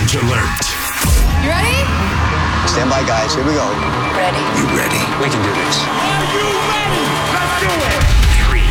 Challenge alert. You ready? Stand by, guys. Here we go. Ready. You ready? We can do this. Are you ready? Let's do it. 3,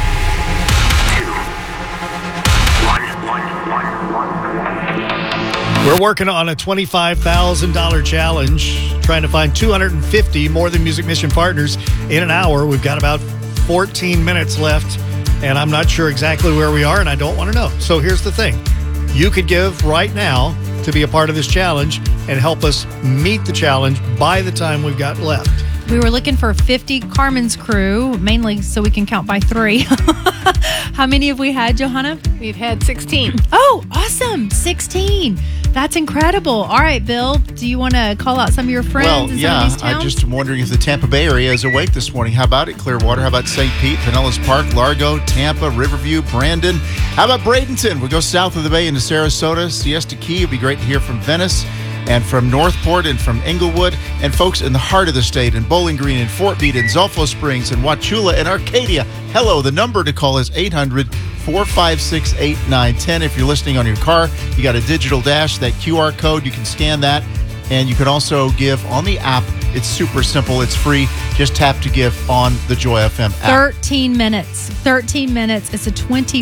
2, 1. We're working on a $25,000 challenge, trying to find 250 More Than Music Mission partners in an hour. We've got about 14 minutes left, and I'm not sure exactly where we are, and I don't want to know. So here's the thing. You could give right now to be a part of this challenge and help us meet the challenge by the time we've got left. We were looking for 50 Carmen's crew, mainly so we can count by 3. How many have we had, Johanna? We've had 16. Oh, awesome. 16. That's incredible. All right, Bill, do you want to call out some of your friends Well, in some yeah, of these towns? I just am wondering if the Tampa Bay area is awake this morning. How about it, Clearwater? How about St. Pete, Pinellas Park, Largo, Tampa, Riverview, Brandon? How about Bradenton? We go south of the bay into Sarasota, Siesta Key. It'd be great to hear from Venice and from Northport and from Inglewood, and folks in the heart of the state, in Bowling Green, and Fort Meade, and Zolfo Springs, and Wauchula, and Arcadia. Hello, the number to call is 800-456-8910. If you're listening on your car, you got a digital dash, that QR code, you can scan that, and you can also give on the app. It's super simple. It's free. Just tap to give on the Joy FM app. 13 minutes. 13 minutes. It's a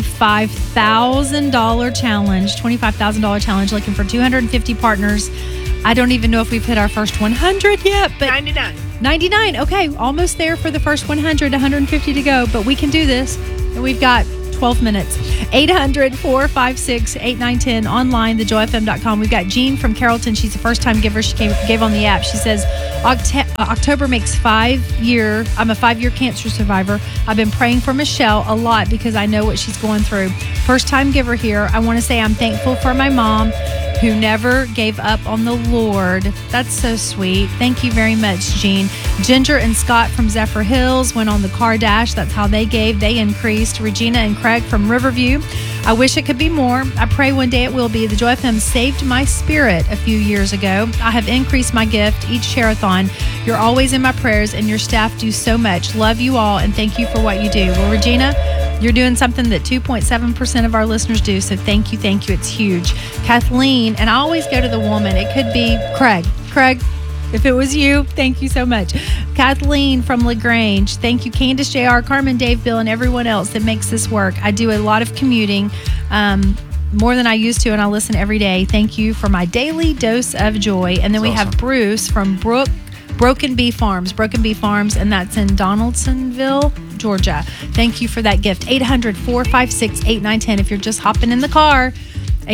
$25,000 challenge. $25,000 challenge. Looking for 250 partners. I don't even know if we've hit our first 100 yet, but 99. 99. Okay, almost there for the first 100. 150 to go, but we can do this. And we've got 12 minutes. 800-456-8910. Online, thejoyfm.com. We've got Jean from Carrollton. She's a first-time giver. She gave on the app. She says, October makes 5 year. I'm a 5-year cancer survivor. I've been praying for Michelle a lot because I know what she's going through. First-time giver here. I want to say I'm thankful for my mom who never gave up on the Lord. That's so sweet. Thank you very much, Jean. Ginger and Scott from Zephyr Hills went on the car dash. That's how they gave. They increased. Regina and Craig from Riverview. I wish it could be more. I pray one day it will be. The Joy FM saved my spirit a few years ago. I have increased my gift each share-a-thon. You're always in my prayers, and your staff do so much. Love you all, and thank you for what you do. Well, Regina, you're doing something that 2.7% of our listeners do, so thank you. It's huge. Kathleen, and I always go to the woman. It could be Craig. Craig, if it was you, thank you so much. Kathleen from LaGrange, thank you. Candace, JR, Carmen, Dave, Bill, and everyone else that makes this work. I do a lot of commuting, more than I used to, and I listen every day. Thank you for my daily dose of joy. And then we have Bruce from Broken Bee Farms, and that's in Donaldsonville, Georgia. Thank you for that gift. 800-456-8910. If you're just hopping in the car, a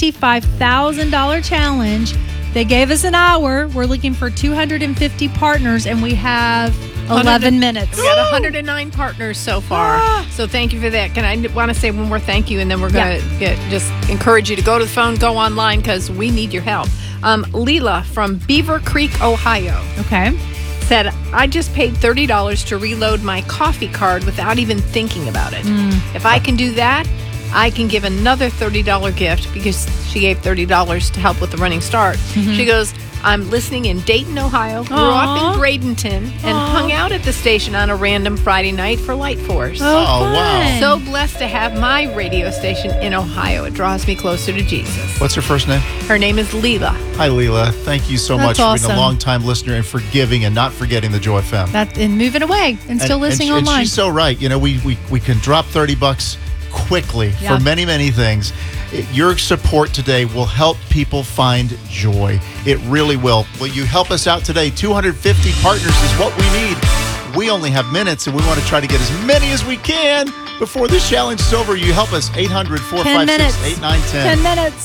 $25,000 challenge. They gave us an hour. We're looking for 250 partners, and we have 11 minutes. We got 109 partners so far. So thank you for that. Can I want to say one more thank you, and then we're going to just encourage you to go to the phone, go online, because we need your help. Leela from Beaver Creek, Ohio. Okay. Said, I just paid $30 to reload my coffee card without even thinking about it. If I can do that, I can give another $30 gift because she gave $30 to help with the running start. She goes, I'm listening in Dayton, Ohio, grew up in Bradenton, and hung out at the station on a random Friday night for Light Force. Wow. So blessed to have my radio station in Ohio. It draws me closer to Jesus. What's her first name? Her name is Leela. Hi, Leela. Thank you so much for being a long-time listener and for giving and not forgetting the Joy FM. And moving away and still listening online. And she's so right. You know, we can drop $30 quickly for many, many things. Your support today will help people find joy. It really will. Will you help us out today? 250 partners is what we need. We only have minutes, and we want to try to get as many as we can before this challenge is over. You help us. 800-456-8910. 10 minutes.